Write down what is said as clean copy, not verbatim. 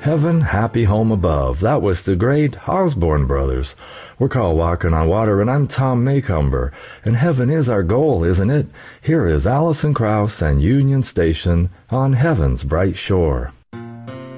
Heaven, happy home above. That was the great Osborne Brothers. We're called Walking on Water, and I'm Tom Macomber. And heaven is our goal, isn't it? Here is Alison Krauss and Union Station on Heaven's bright shore.